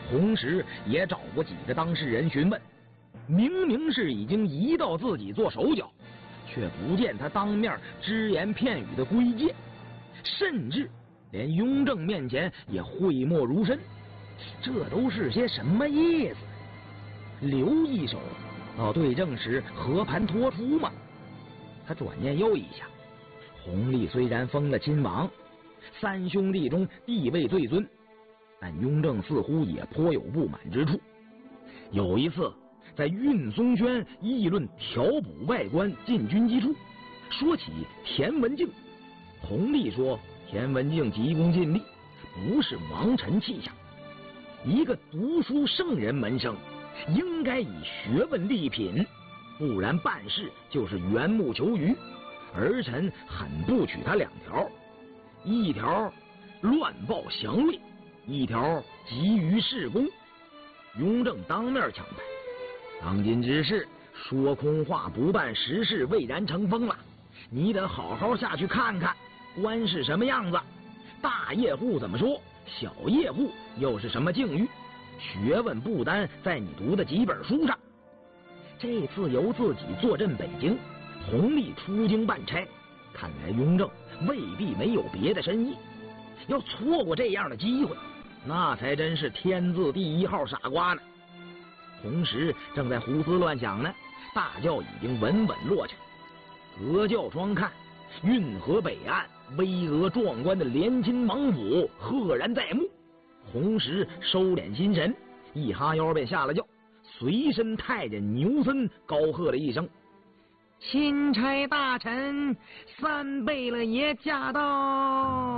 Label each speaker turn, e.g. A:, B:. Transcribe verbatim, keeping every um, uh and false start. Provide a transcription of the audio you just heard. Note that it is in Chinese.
A: 同时也找过几个当事人询问，明明是已经移到自己做手脚，却不见他当面只言片语的规谏，甚至连雍正面前也讳莫如深，这都是些什么意思？留一手到对正时和盘托出吗？他转念又一想，弘历虽然封了亲王，三兄弟中地位最尊，但雍正似乎也颇有不满之处。有一次在运松轩议论调补外官进军机处，说起田文镜，弘历说田文镜急功近利，不是王臣气象。一个读书圣人门生，应该以学问立品，不然办事就是缘木求鱼。儿臣很不取他两条，一条乱报祥瑞，一条急于事功。雍正当面强拍，当今之事，说空话不办实事，蔚然成风了。你得好好下去看看官是什么样子，大业户怎么说，小业户又是什么境遇，学问不单在你读的几本书上。这次由自己坐镇北京，弘历出京办差，看来雍正未必没有别的深意。要错过这样的机会，那才真是天字第一号傻瓜呢。同时正在胡思乱想呢，大轿已经稳稳落下，隔轿窗看，运河北岸巍峨壮观的联亲王府赫然在目。弘时收敛心神，一哈腰便下了轿，随身太监牛森高喝了一声：“钦差大臣三贝勒爷驾到！”